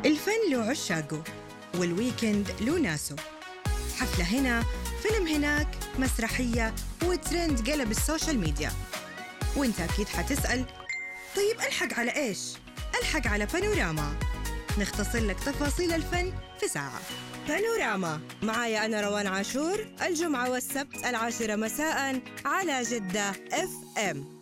الفن له عشاقه والويكند له ناسه. حفلة هنا، فيلم هناك، مسرحية، وترند قلب السوشيال ميديا. وانت أكيد حتسأل، طيب ألحق على إيش؟ ألحق على بانوراما، نختصر لك تفاصيل الفن في ساعة. بانوراما معايا أنا روان عاشور، الجمعة والسبت 10 مساء على جدة FM.